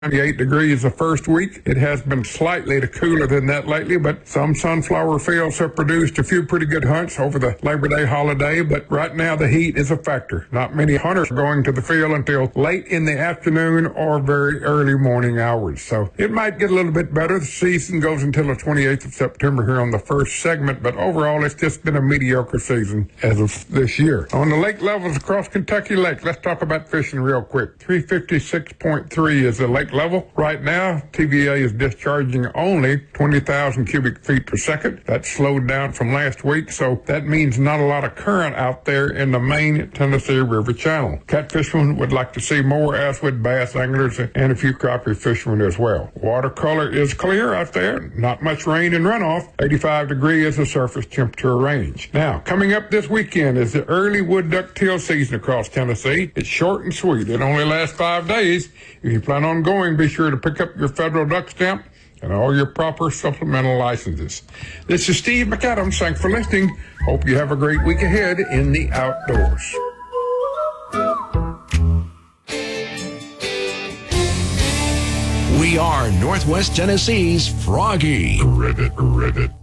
98 degrees the first week. It has been slightly cooler than that lately, but some sunflower fields have produced a few pretty good hunts over the Labor Day holiday, but right now the heat is a factor. Not many hunters are going to the field until late in the afternoon or very early morning hours. So it might get a little bit better. The season goes until the 28th of September here on the first segment, but overall it's just been a mediocre season as of this year. On the lake levels across Kentucky Lake, let's talk about fishing real quick. 356.3 is the lake level. Right now, TVA is discharging only 20,000 cubic feet per second. That slowed down from last week, so that means not a lot of current out there in the main Tennessee River Channel. Catfishermen would like to see more, as would bass anglers and a few crappie fishermen as well. Watercolor is clear out there. Not much rain and runoff. 85 degrees is the surface temperature range. Now, coming up this weekend is the early wood duck teal season across Tennessee. It's short and sweet. It only lasts 5 days. If you plan on going, be sure to pick up your federal duck stamp and all your proper supplemental licenses. This is Steve McAdams. Thanks for listening. Hope you have a great week ahead in the outdoors. We are Northwest Tennessee's Froggy. Ribbit.